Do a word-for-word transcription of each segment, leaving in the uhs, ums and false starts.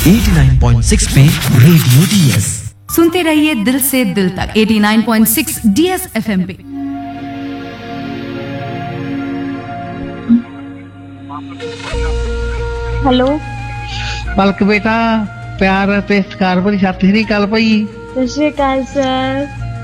Eighty nine point six पे radio DS सुनते रहिए दिल से दिल तक eighty nine point six DS FM पे। हेलो पलक बेटा प्यार ते सत्कार भरी सत श्री अकाल भाई। सत श्री अकाल सर।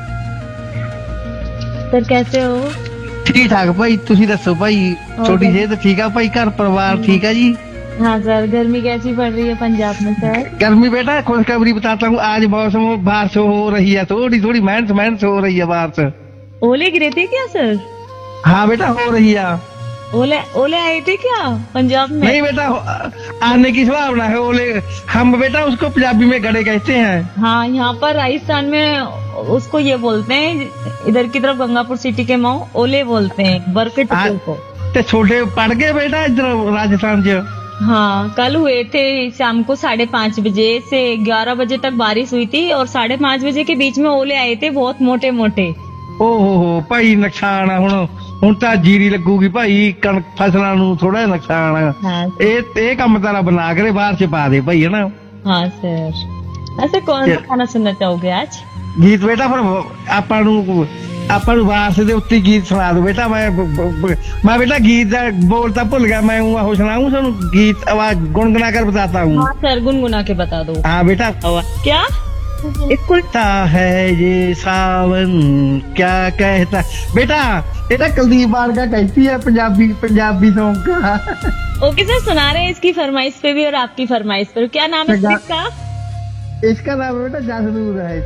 सर कैसे हो? ठीक ठाक भाई, तुसी दसो भाई, थोड़ी सेहत ठीक है भाई, घर परिवार ठीक है जी? हाँ सर। गर्मी कैसी पड़ रही है पंजाब में सर? गर्मी बेटा खुशखबरी बताता हूँ, आज मौसम बारिश हो रही है, थोड़ी थोड़ी मेहनत मेहनत हो रही है बारिश। ओले गिरे थे क्या सर? हाँ बेटा हो रही है। ओले ओले आए थे क्या पंजाब में? नहीं बेटा आने की संभावना है ओले, हम बेटा उसको पंजाबी में गड़े कहते हैं। हाँ यहाँ पर राजस्थान में उसको ये बोलते हैं, इधर की तरफ गंगापुर सिटी के माओ ओले बोलते हैं, बर्फ के टुकड़ों को। ते छोटे पड़ गए बेटा इधर राजस्थान से? हाँ कल हुए थे शाम को साढ़े पाँच बजे से ग्यारह बजे तक बारिश हुई थी और साढ़े पाँच बजे के बीच में ओले आए थे बहुत मोटे मोटे। ओहो हो भाई नुकसान है हुण ਹੁਣ ਤਾਂ ਜੀਰੀ ਲੱਗੂਗੀ ਭਾਈ, ਕਣਕ ਫਸਲਾਂ ਨੂੰ ਥੋੜਾ ਨੁਕਸਾਨ ਹੈ। ਇਹ ਇਹ ਕੰਮ ਤਾਰਾ ਬਣਾ ਕੇ ਬਾਹਰ ਚ ਪਾ ਦੇ ਭਾਈ, है ना? हाँ सर। ऐसे कौन सा गाना सुनना चाहोगे आज? ਗੀਤ ਬੇਟਾ ਫਿਰ ਆਪਾਂ ਨੂੰ ਆਪਾਂ ਨੂੰ ਬਾਰਸ ਦੇ ਉੱਤੇ ਗੀਤ ਸੁਣਾ ਦਿਓ ਬੇਟਾ। ਮੈਂ ਮੈਂ बेटा गीत ਦਾ बोल ਤਾਂ भूल गया, मैं वो सुनाऊं ਤੁਹਾਨੂੰ गीत, आवाज गुनगुना कर बताता हूँ। हाँ सर गुनगुना के बता दो। हाँ बेटा। क्या कहता है ये सावन, क्या कहता बेटा, बेटा कुलदीप बार का कहती है पंजाबी पंजाबी सॉन्ग का। ओके सर सुना रहे हैं इसकी फरमाइश पे भी और आपकी फरमाइश पे। क्या नाम है इसका? इसका नाम बेटा जसनूर है।